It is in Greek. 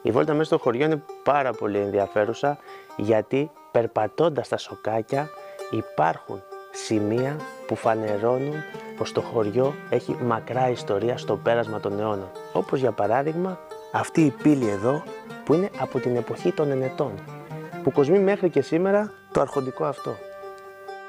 Η βόλτα μέσα στο χωριό είναι πάρα πολύ ενδιαφέρουσα, γιατί περπατώντας τα σοκάκια υπάρχουν σημεία που φανερώνουν πως το χωριό έχει μακρά ιστορία στο πέρασμα των αιώνων. Όπως για παράδειγμα αυτή η πύλη εδώ που είναι από την εποχή των Ενετών, που κοσμεί μέχρι και σήμερα το αρχοντικό αυτό.